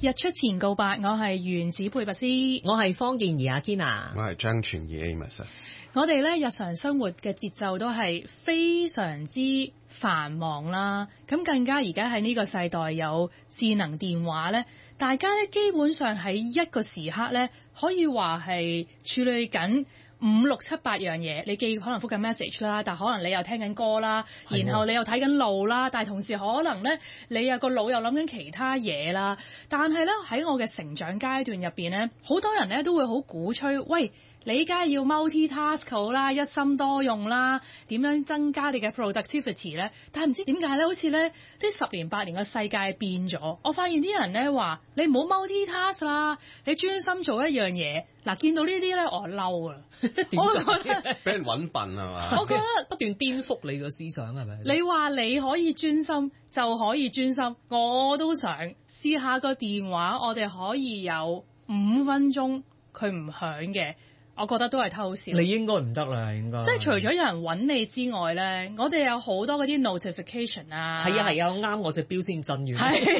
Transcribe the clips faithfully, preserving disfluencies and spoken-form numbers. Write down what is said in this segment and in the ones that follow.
日出前告白，我係原子佩拔斯， 我係方健儀阿 Kina， 我係張傳義 Amos。 我哋咧日常生活嘅節奏都係非常之繁忙啦，咁更加而家喺呢個世代有智能電話咧，大家咧基本上喺一個時刻咧可以話係處理緊五六七八樣嘢，你既可能覆緊 message 啦，但可能你又聽緊歌啦，然後你又睇緊路啦，但係同時可能咧你有個腦又諗緊其他嘢啦。但係咧喺我嘅成長階段入邊咧，好多人咧都會好鼓吹，喂，你梗係要 multitask 好啦，一心多用啦，點樣增加你嘅 productivity 咧？但係唔知點解咧，好似咧呢十年八年嘅世界變咗。我發現啲人咧話你唔好 multitask 啦，你專心做一樣嘢。嗱，見到呢啲咧，我嬲啊！我覺得俾人揾笨係嘛？ 我覺得不斷顛覆你個思想係咪？ 你話你可以專心就可以專心，我都想試下個電話，我哋可以有五分鐘佢唔響嘅。我覺得都係偷笑。 你應該唔得啦，應該。 即係除咗有人揾你之外咧，我哋有好多嗰啲 notification 啊。 係啊係啊，啱我隻標先震完。 係，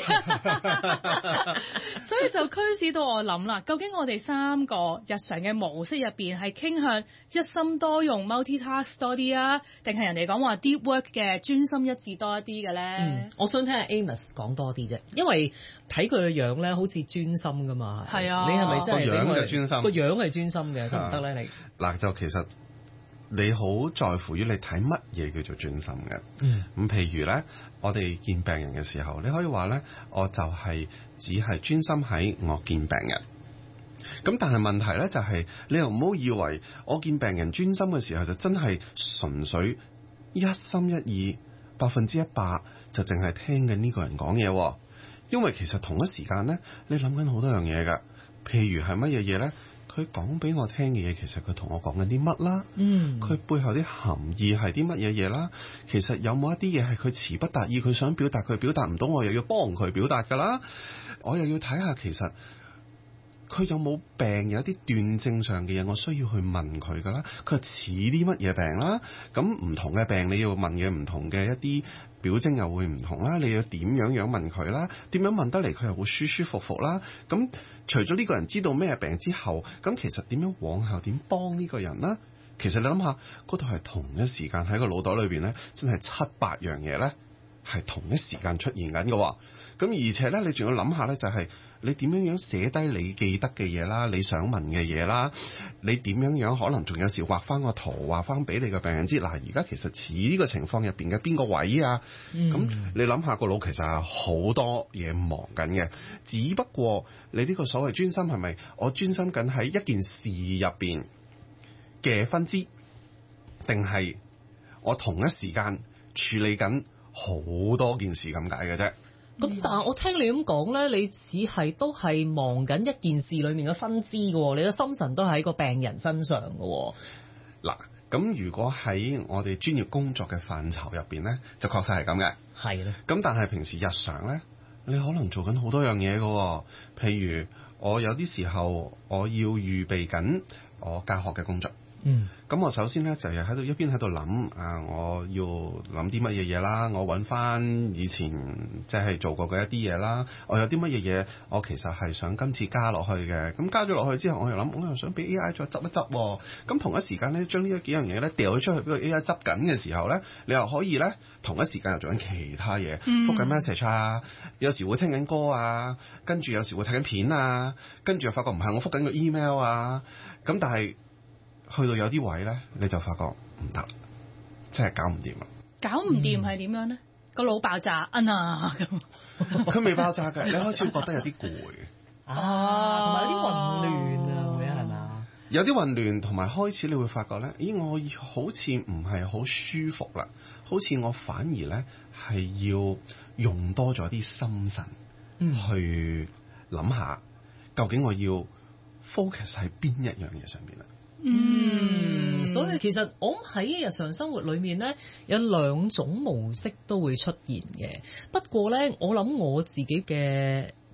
所以就驅使到我諗啦，究竟我哋三個日常嘅模式入邊係傾向一心多用 multitask 多啲啊，定係人哋講話 deep work 嘅專心一致多一啲嘅咧？ 嗯，我想聽下 Amos 講多啲啫，因為睇佢嘅樣咧，好似專心噶嘛。 係啊， 你係咪真係個樣就專心？ 個樣係專心嘅。得咧，你嗱就其實你好在乎於你睇乜嘢叫做專心嘅。嗯，咁譬如咧，我哋見病人嘅時候，你可以話咧，我就係只係專心喺我見病人。咁但係問題咧就係、是，你又唔好以為我見病人專心嘅時候就真係純粹一心一意百分之一百就淨係聽緊呢個人講嘢。因為其實同一時間咧，你諗緊好多樣嘢噶。譬如係乜嘢嘢咧？佢講俾我聽嘅嘢，其實佢同我講緊啲乜啦？嗯，佢背後啲含義係啲乜嘢嘢啦？其實有冇一啲嘢係佢詞不達意，佢想表達佢表達唔到，我又要幫佢表達噶啦？我又要睇下其實佢有冇病，有一啲斷症上嘅嘢，我需要去問佢噶啦。佢係似啲乜嘢病啦？咁唔同嘅病，你要問嘅唔同嘅一啲表徵又會唔同啦。你要點樣樣問佢啦？點樣問得嚟佢又會舒舒服服啦？咁除咗呢個人知道咩病之後，咁其實點樣往後點幫呢個人啦？其實你諗下，嗰度係同一時間喺個腦袋裏邊咧，真係七八樣嘢咧，係同一時間出現緊嘅。咁而且咧，你仲要諗下咧，就係你點樣樣寫低你記得嘅嘢啦，你想問嘅嘢啦，你點樣樣可能仲有時畫翻個圖，畫翻俾你個病人知。嗱，而家其實似呢個情況入邊嘅邊個位啊？咁、嗯、你諗下個腦其實係好多嘢忙緊嘅，只不過你呢個所謂專心係咪我專心緊喺一件事入邊嘅分支，定係我同一時間處理緊好多件事咁解嘅啫？ 咁、嗯、但係我聽你咁講咧，你似係都係忙緊一件事裏面嘅分支嘅，你嘅心神都喺個病人身上嘅。 嗱，咁如果喺我哋專業工作嘅範疇入邊咧，就確實係咁嘅。係咧。咁但係平時日常咧，你可能做緊好多樣嘢嘅，譬如我有啲時候我要預備緊我教學嘅工作。嗯，咁我首先咧就係喺度一邊喺度諗啊，我要諗啲乜嘢嘢啦，我揾翻以前即係做過嘅一啲嘢啦，我有啲乜嘢嘢我其實係想今次加落去嘅，咁加咗落去之後，我又諗我又想俾 A I 再執一執，咁同一時間咧將呢幾樣嘢咧掉咗出去俾個 A I 執緊嘅時候咧，你又可以咧同一時間又做緊其他嘢，覆緊 message 啊，有時會聽緊歌啊，跟住有時會睇緊片啊，跟住又發覺唔係我覆緊個 email 啊，咁但係去到有啲位咧，你就發覺唔得，真係搞唔掂啊！ 搞唔掂係點樣咧？個腦爆炸啊嗱咁， 佢未爆炸嘅，你開始會覺得有啲攰啊，同埋有啲混亂啊，會係嘛？ 有啲混亂，同埋開始你會發覺咧，咦，我好似唔係好舒服啦，好似我反而咧係要用多咗啲心神、嗯、去諗下，究竟我要 focus 喺邊一樣嘢上邊啊？ 嗯，所以其實我喺日常生活裏面咧，有兩種模式都會出現嘅。不過咧，我諗我自己嘅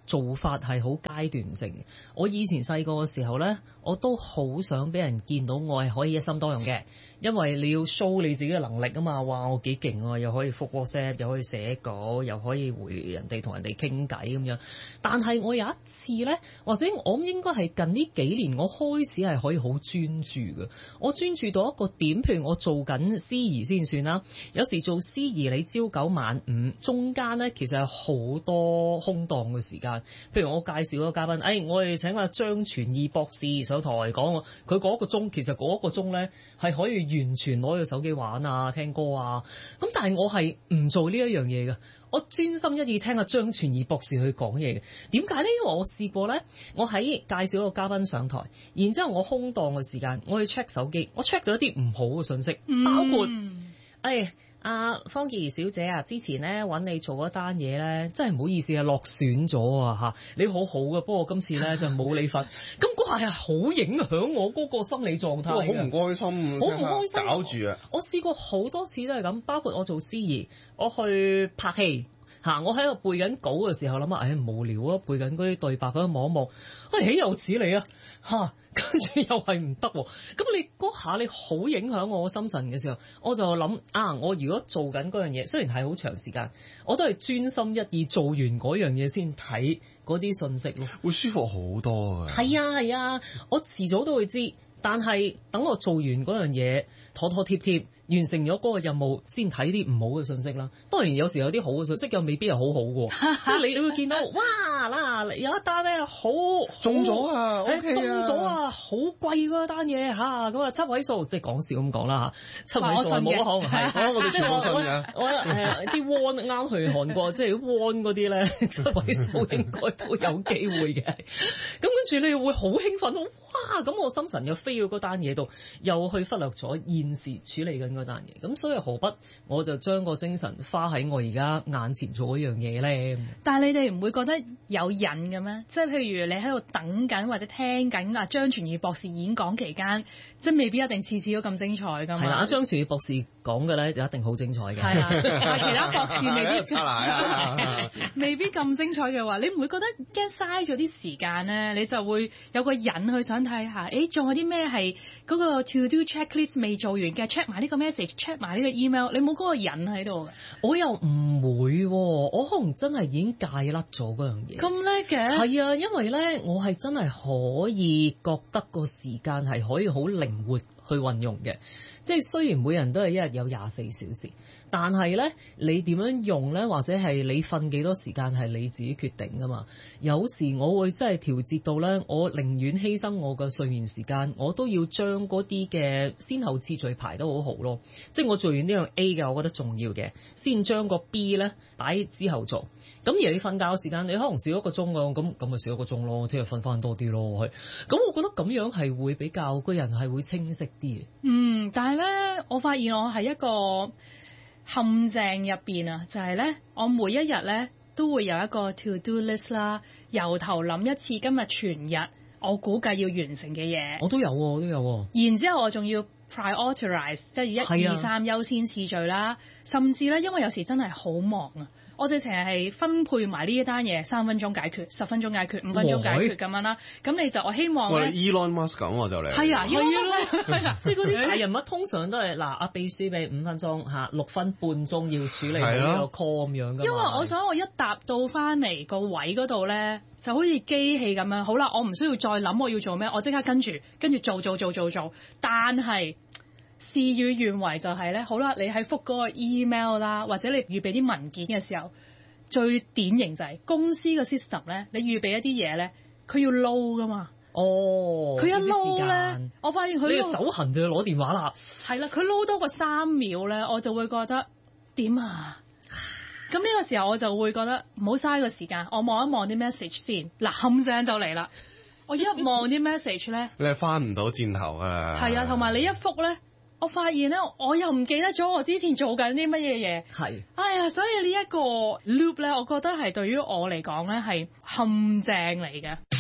做法係好階段性嘅。我以前細個嘅時候咧，我都好想俾人見到我係可以一心多用嘅，因為你要 show 你自己嘅能力啊嘛。哇，我幾勁啊，又可以覆 WhatsApp，又可以寫稿，又可以回人哋同人哋傾偈咁樣。但係我有一次咧，或者我應該係近呢幾年，我開始係可以好專注嘅。我專注到一個點，譬如我做緊司儀先算啦。有時做司儀你朝九晚五，中間咧其實有好多空檔嘅時間。譬如我介紹個嘉賓，誒、哎，我哋請阿張傳義博士上台講，佢嗰一個鐘，其實嗰一個鐘咧係可以完全攞個手機玩啊、聽歌啊。咁但係我係唔做呢一樣嘢嘅，我專心一意聽阿張傳義博士去講嘢嘅。點解咧？因為我試過咧，我喺介紹一個嘉賓上台，然之後我空檔嘅時間，我去 check 手機，我 check 到一啲唔好嘅信息，包括誒。 嗯哎阿方潔儀小姐啊，之前咧揾你做一單嘢咧，真係唔好意思啊，落選咗啊嚇！你好好嘅，不過今次咧就冇你份。咁嗰下係好影響我嗰個心理狀態， 好唔開心， 好唔開心， 搞住啊！ 我試過好多次都係咁，包括我做司儀，我去拍戲嚇，我喺度背緊稿嘅時候諗下，唉、哎、無聊啊，背緊嗰啲對白，咁望一望，喂、哎，豈有此理啊嚇！跟住又係唔得喎，咁你嗰下你好影響我心神嘅時候，我就諗啊，我如果做緊嗰樣嘢，雖然係好長時間，我都係專心一意做完嗰樣嘢先睇嗰啲信息咯， 會舒服好多㗎。 係啊係啊，我遲早都會知，但係等我做完嗰樣嘢，妥妥貼貼完成咗嗰個任務，先睇啲唔好嘅信息啦。當然有時有啲好嘅信息又未必係好好嘅，即係你你會見到哇嗱有一單咧好中咗啊， 誒、 OK 啊中咗啊，好貴嗰單嘢嚇，咁啊七位數，即係講笑咁講啦嚇，七位數冇可能係， 我哋全部信嘅。 我誒啲 won 啱去韓國，即係 won 嗰啲咧，七位數應該都有機會嘅。咁跟住你會好興奮，哇！咁我心神又飛到嗰單嘢度，又去忽略咗現時處理緊嗰單嘢。咁所以何不我就將個精神花喺我而家眼前做嗰樣嘢咧？ 但係你哋唔會覺得有癮嘅咩？即係譬如你喺度等緊或者聽緊阿張傳義博士演講期間，即係未必一定次次都咁精彩㗎嘛。 係啦，張傳義博士講嘅咧就一定好精彩嘅。 係啦，但係其他博士未必未必咁精彩嘅話，你唔會覺得驚嘥咗啲時間咧？你就會有個癮去想睇下，誒仲有啲咩係嗰個 to do checklist 未做完嘅 check 埋呢個 message，check 埋呢個 email， 你冇嗰個癮喺度嘅。 我又唔會、啊，我可能真係已經戒甩咗嗰樣嘢。 咁叻嘅？ 係啊，因為咧，我係真係可以覺得個時間係可以好靈活去運用嘅。即係雖然每人都係一日有廿四小時，但係咧你點樣用咧，或者係你瞓幾多時間係你自己決定㗎嘛。有時我會真係調節到咧，我寧願犧牲我嘅睡眠時間，我都要將嗰啲嘅先後次序排得好好咯。即係我做完呢樣 A 嘅，我覺得重要嘅，先將個 B 咧擺之後做。咁而你瞓覺嘅時間，你可能少一個鐘㗎，咁咁咪少一個鐘咯，聽日瞓翻多啲咯。係，咁我覺得咁樣係會比較個人係會清晰啲嘅。 嗯，但係咧，我發現我係一個陷阱入邊啊，就係咧，我每一日咧都會有一個 to do list 啦，由頭諗一次今日全日我估計要完成嘅嘢。 我都有喎，我都有喎。 然之後我仲要 prioritize，即係一二三優先次序啦，甚至咧，因為有時真係好忙啊。我直情係分配埋呢一單嘢，三分鐘解決，十分鐘解決，五分鐘解決咁樣啦。咁你就我希望咧 Elon Musk 咁我就嚟。 係啊，係啊，係啊， 即係嗰啲大人物通常都係嗱，阿秘書俾五分鐘嚇，六分半鐘要處理呢個 call 咁樣㗎嘛。 因為我想我一踏到翻嚟個位嗰度咧，就好似機器咁樣。好啦，我唔需要再諗我要做咩，我即刻跟住跟住做做做做做。但係事與願違就係咧，好啦，你喺覆嗰個 email 啦，或者你預備啲文件嘅時候，最典型就係公司嘅 system 咧，你預備一啲嘢咧，佢要 load 噶嘛。 哦， 佢一 load 咧，我發現佢你手痕就要攞電話啦。 係啦，佢 load 多過三秒咧，我就會覺得點啊？咁呢個時候我就會覺得唔好嘥個時間，我望一望啲 message 先。嗱，陷阱就嚟啦！我一望啲 message 咧， 你係翻唔到轉頭啊！ 係啊，同埋你一覆咧，我發現咧，我又唔記得咗我之前做緊啲乜嘢嘢。 係， 哎呀，所以呢一個 loop 咧，我覺得係對於我嚟講咧係陷阱嚟嘅。